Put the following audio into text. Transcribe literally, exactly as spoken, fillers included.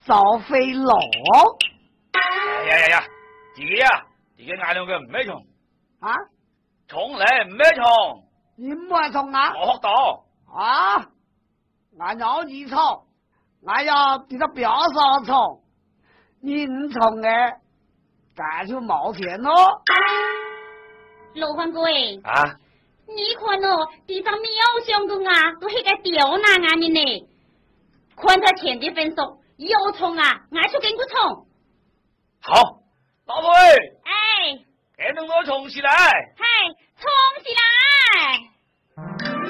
赵飞龙。 哎呀呀呀，这个呀，这个俺两个没虫啊， 虫来没虫， 你没虫啊？ 我学到啊，俺要你虫，俺要你个表上虫，你唔虫嘅，干就冒险咯。 罗欢哥诶， 啊， 你看哦，地上喵上个啊，都迄个刁难俺的呢。看他前的分数，有虫啊，俺就跟个虫。 好，老婆， 哎， 给弄个虫起来。 嗨，冲起来！